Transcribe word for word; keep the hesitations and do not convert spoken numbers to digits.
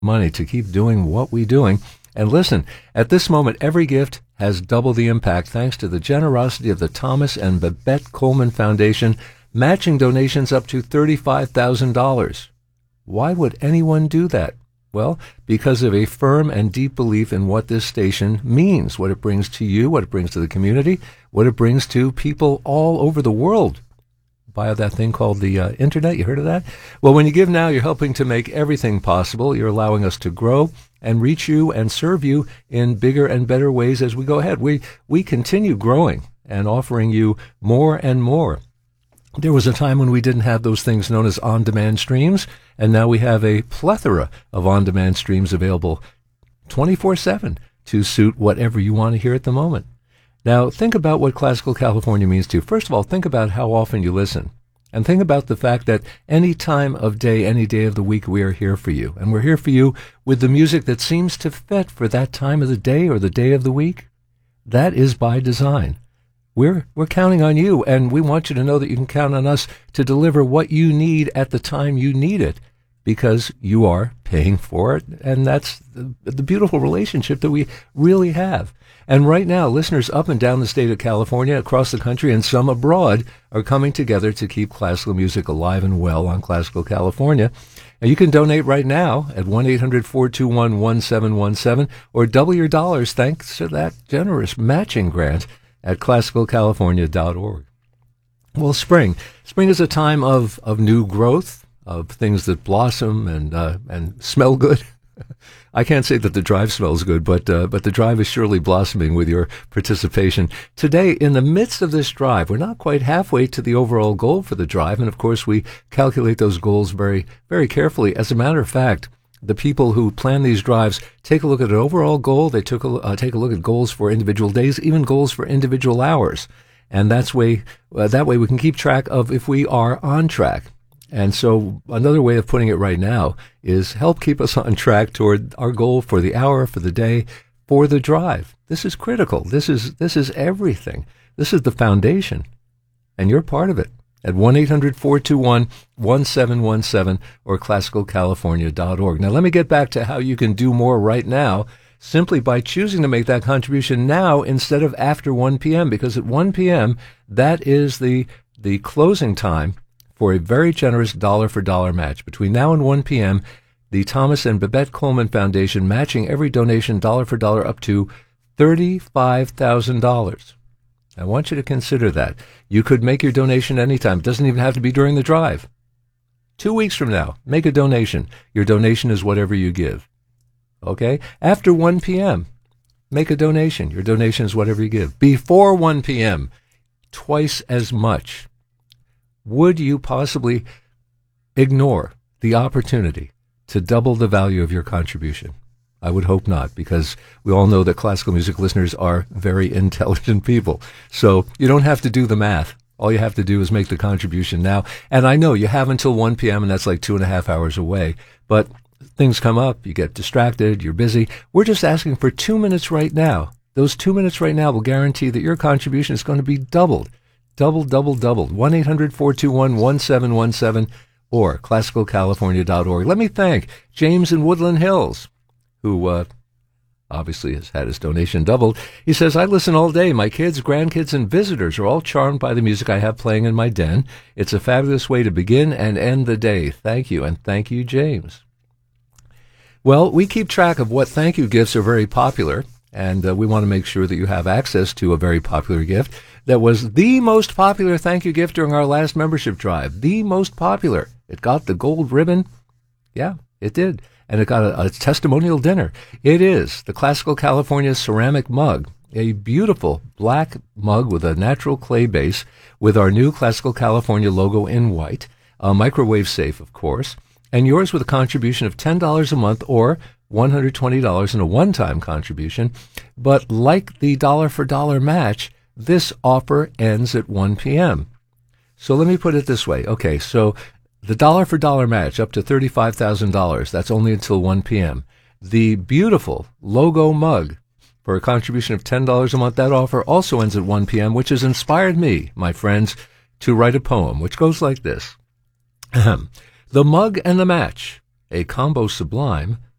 money to keep doing what we're doing. And listen, at this moment, every gift has double the impact thanks to the generosity of the Thomas and Babette Coleman Foundation, matching donations up to thirty-five thousand dollars. Why would anyone do that? Well, because of a firm and deep belief in what this station means, what it brings to you, what it brings to the community, what it brings to people all over the world. Via that thing called the uh, internet. You heard of that? Well, when you give now, you're helping to make everything possible. You're allowing us to grow and reach you and serve you in bigger and better ways as we go ahead. We we continue growing and offering you more and more. There was a time when we didn't have those things known as on-demand streams, and now we have a plethora of on-demand streams available twenty-four seven to suit whatever you want to hear at the moment. Now, think about what Classical California means to you. First of all, think about how often you listen. And think about the fact that any time of day, any day of the week, we are here for you. And we're here for you with the music that seems to fit for that time of the day or the day of the week. That is by design. We're we're counting on you, and we want you to know that you can count on us to deliver what you need at the time you need it, because you are paying for it, and that's the, the beautiful relationship that we really have. And right now, listeners up and down the state of California, across the country, and some abroad are coming together to keep classical music alive and well on Classical California. And you can donate right now at one eight hundred four two one one seven one seven or double your dollars thanks to that generous matching grant at classical california dot org. Well, spring. Spring is a time of, of new growth, of things that blossom and uh, and smell good. I can't say that the drive smells good, but uh, but the drive is surely blossoming with your participation. Today, in the midst of this drive, we're not quite halfway to the overall goal for the drive, and of course we calculate those goals very, very carefully. As a matter of fact, the people who plan these drives take a look at an overall goal. They took a, uh, take a look at goals for individual days, even goals for individual hours, and that's way uh, that way we can keep track of if we are on track. And so another way of putting it right now is help keep us on track toward our goal for the hour, for the day, for the drive. This is critical. This is this is everything. This is the foundation, and you're part of it. At one eight hundred four two one one seven one seven or classical california dot org. Now let me get back to how you can do more right now simply by choosing to make that contribution now instead of after one p.m. because at one p.m. that is the the closing time for a very generous dollar-for-dollar match. Between now and one p.m., the Thomas and Babette Coleman Foundation matching every donation dollar for dollar up to thirty-five thousand dollars. I want you to consider that. You could make your donation anytime. It doesn't even have to be during the drive. Two weeks from now, make a donation. Your donation is whatever you give. Okay? After one p.m., make a donation. Your donation is whatever you give. Before one p.m., twice as much. Would you possibly ignore the opportunity to double the value of your contribution? I would hope not, because we all know that classical music listeners are very intelligent people. So you don't have to do the math. All you have to do is make the contribution now. And I know you have until one p.m., and that's like two and a half hours away. But things come up, you get distracted, you're busy. We're just asking for two minutes right now. Those two minutes right now will guarantee that your contribution is going to be doubled. Double, double, doubled. one eight hundred four two one one seven one seven or classical california dot org. Let me thank James in Woodland Hills, who uh, obviously has had his donation doubled. He says, I listen all day. My kids, grandkids, and visitors are all charmed by the music I have playing in my den. It's a fabulous way to begin and end the day. Thank you, and thank you, James. Well, we keep track of what thank you gifts are very popular, and uh, we want to make sure that you have access to a very popular gift that was the most popular thank you gift during our last membership drive. The most popular. It got the gold ribbon. Yeah, it did. And it got a, a testimonial dinner. It is the Classical California ceramic mug, a beautiful black mug with a natural clay base with our new Classical California logo in white, a microwave safe, of course, and yours with a contribution of ten dollars a month or one hundred twenty dollars in a one-time contribution. But like the dollar-for-dollar match, this offer ends at one p.m. So let me put it this way. Okay, so the dollar-for-dollar match up to thirty-five thousand dollars, that's only until one p.m. The beautiful logo mug for a contribution of ten dollars a month, that offer also ends at one p.m., which has inspired me, my friends, to write a poem, which goes like this. The mug and the match, a combo sublime,